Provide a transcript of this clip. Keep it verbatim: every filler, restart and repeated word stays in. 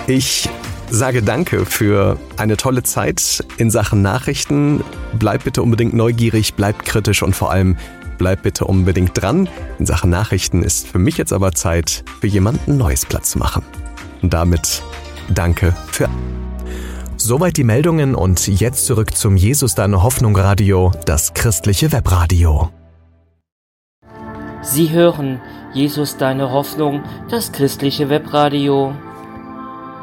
Ich sage danke für eine tolle Zeit in Sachen Nachrichten. Bleibt bitte unbedingt neugierig, bleibt kritisch und vor allem bleibt bitte unbedingt dran. In Sachen Nachrichten ist für mich jetzt aber Zeit, für jemanden Neues Platz zu machen. Und damit danke für... Soweit die Meldungen und jetzt zurück zum Jesus Deine Hoffnung Radio, das christliche Webradio. Sie hören Jesus Deine Hoffnung, das christliche Webradio.